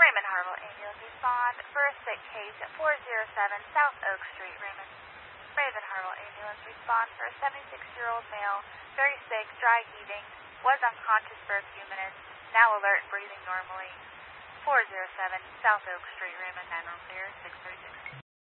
Raymond Harville ambulance respond for a sick case at 407 South Oak Street, Raymond. Raymond Harville ambulance respond for a 76-year-old male, very sick, dry heaving, was unconscious for a few minutes, now alert, breathing normally. 407 South Oak Street, Raymond, 9 clear, 636.